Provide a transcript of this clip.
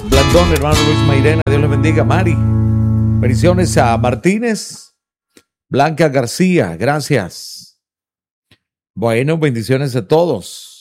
Blandón, hermano Luis Mairena, Dios les bendiga. Mari, bendiciones a Martínez, Blanca García, gracias. Bueno, bendiciones a todos.